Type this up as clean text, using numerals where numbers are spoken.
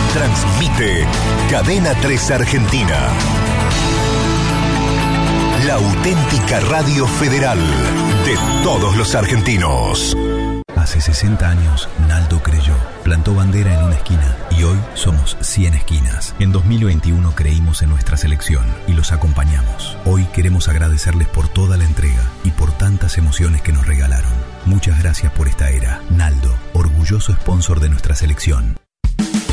Transmite Cadena 3 Argentina. La auténtica radio federal de todos los argentinos. Hace 60 años, Naldo creyó, plantó bandera en una esquina y hoy somos 100 esquinas. En 2021 creímos en nuestra selección y los acompañamos. Hoy queremos agradecerles por toda la entrega y por tantas emociones que nos regalaron. Muchas gracias por esta era. Naldo, orgulloso sponsor de nuestra selección.